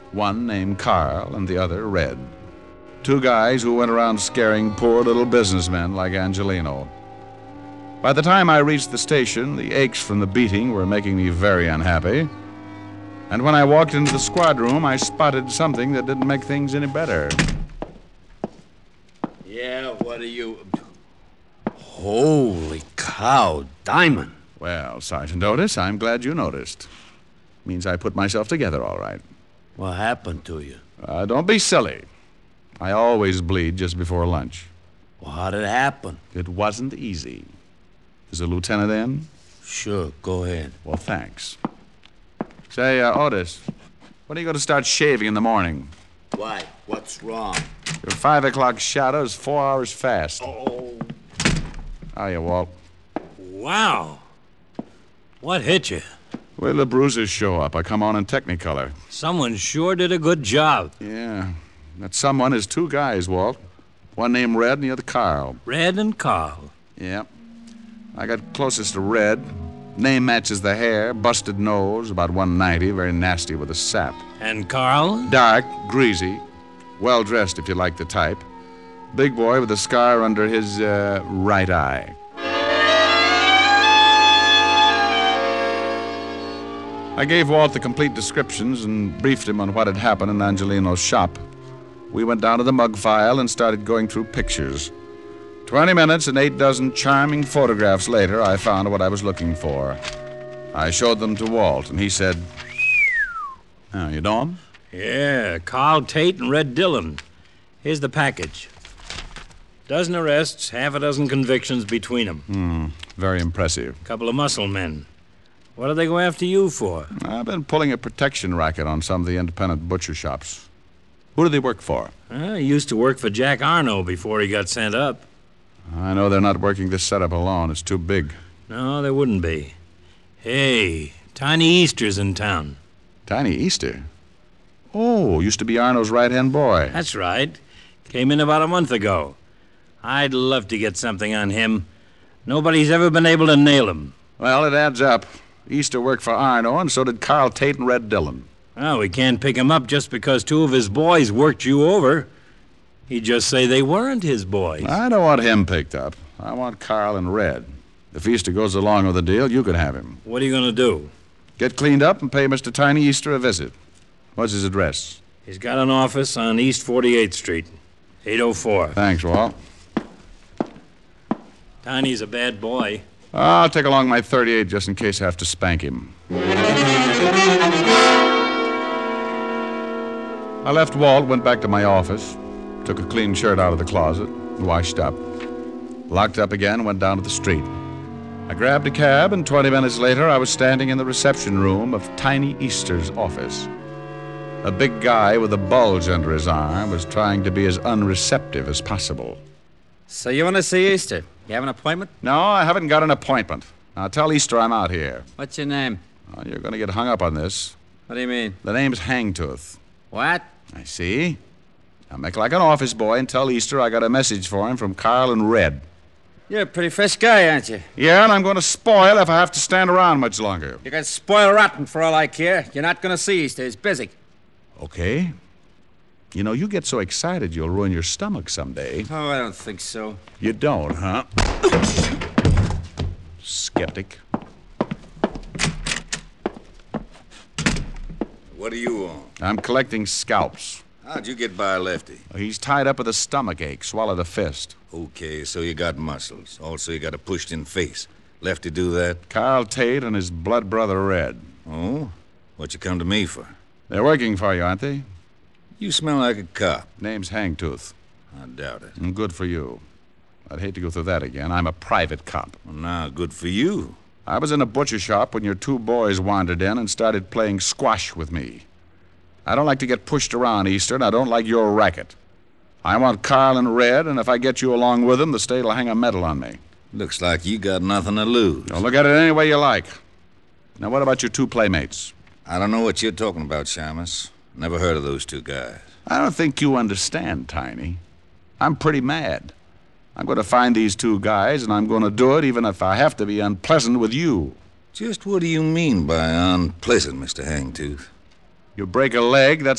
One named Carl and the other Red. Two guys who went around scaring poor little businessmen like Angelino. By the time I reached the station, the aches from the beating were making me very unhappy. And when I walked into the squad room, I spotted something that didn't make things any better. Yeah, what are you... Holy cow, Diamond. Well, Sergeant Otis, I'm glad you noticed. Means I put myself together all right. What happened to you? Don't be silly. I always bleed just before lunch. Well, how did it happen? It wasn't easy. Is the lieutenant in? Sure, go ahead. Well, thanks. Say, Otis, when are you going to start shaving in the morning? Why? What's wrong? Your 5 o'clock shadow is 4 hours fast. Oh. How are you, Walt? Wow. What hit you? Wait till the bruises show up. I come on in Technicolor. Someone sure did a good job. Yeah. That someone is two guys, Walt. One named Red and the other Carl. Red and Carl. Yeah. I got closest to Red. Name matches the hair, busted nose, about 190, very nasty with a sap. And Carl? Dark, greasy, well-dressed if you like the type. Big boy with a scar under his right eye. I gave Walt the complete descriptions and briefed him on what had happened in Angelino's shop. We went down to the mug file and started going through pictures. 20 minutes and 8 dozen charming photographs later, I found what I was looking for. I showed them to Walt, and he said, "Oh, you know him?" Yeah, Carl Tate and Red Dillon. Here's the package. Dozen arrests, half a dozen convictions between them. Very impressive. Couple of muscle men. What do they go after you for? I've been pulling a protection racket on some of the independent butcher shops. Who do they work for? He used to work for Jack Arno before he got sent up. I know they're not working this setup alone. It's too big. No, there wouldn't be. Hey, Tiny Easter's in town. Tiny Easter? Oh, used to be Arno's right-hand boy. That's right. Came in about a month ago. I'd love to get something on him. Nobody's ever been able to nail him. Well, it adds up. Easter worked for Arno, and so did Carl Tate and Red Dillon. Well, we can't pick him up just because two of his boys worked you over. He'd just say they weren't his boys. I don't want him picked up. I want Carl and Red. If Easter goes along with the deal, you can have him. What are you going to do? Get cleaned up and pay Mr. Tiny Easter a visit. What's his address? He's got an office on East 48th Street, 804. Thanks, Walt. Tiny's a bad boy. I'll take along my .38 just in case I have to spank him. I left Walt, went back to my office, took a clean shirt out of the closet, washed up. Locked up again, went down to the street. I grabbed a cab, and 20 minutes later, I was standing in the reception room of Tiny Easter's office. A big guy with a bulge under his arm was trying to be as unreceptive as possible. So you want to see Easter? You have an appointment? No, I haven't got an appointment. Now, tell Easter I'm out here. What's your name? Oh, you're going to get hung up on this. What do you mean? The name's Hangtooth. What? I see. Now, make like an office boy and tell Easter I got a message for him from Carl and Red. You're a pretty fresh guy, aren't you? Yeah, and I'm going to spoil if I have to stand around much longer. You can spoil rotten for all I care. You're not going to see Easter. He's busy. Okay. You know, you get so excited you'll ruin your stomach someday. Oh, I don't think so. You don't, huh? Skeptic. What are you on? I'm collecting scalps. How'd you get by Lefty? He's tied up with a stomach ache, swallowed a fist. Okay, so you got muscles. Also, you got a pushed-in face. Lefty do that? Carl Tate and his blood brother Red. Oh? What you come to me for? They're working for you, aren't they? You smell like a cop. Name's Hangtooth. I doubt it. And good for you. I'd hate to go through that again. I'm a private cop. Well, now, good for you. I was in a butcher shop when your two boys wandered in and started playing squash with me. I don't like to get pushed around, Easter, and I don't like your racket. I want Carl and Red, and if I get you along with them, the state will hang a medal on me. Looks like you got nothing to lose. Now, look at it any way you like. Now, what about your two playmates? I don't know what you're talking about, Shamus. Never heard of those two guys. I don't think you understand, Tiny. I'm pretty mad. I'm going to find these two guys, and I'm going to do it even if I have to be unpleasant with you. Just what do you mean by unpleasant, Mr. Hangtooth? You break a leg, that's